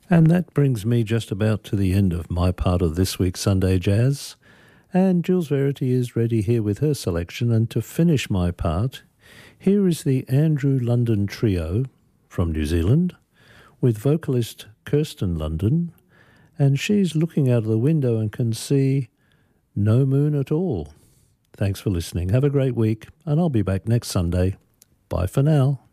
And that brings me just about to the end of my part of this week's Sunday Jazz. And Jules Verity is ready here with her selection. And to finish my part, here is the Andrew London Trio from New Zealand with vocalist Kirsten London. And she's looking out of the window and can see no moon at all. Thanks for listening. Have a great week, and I'll be back next Sunday. Bye for now.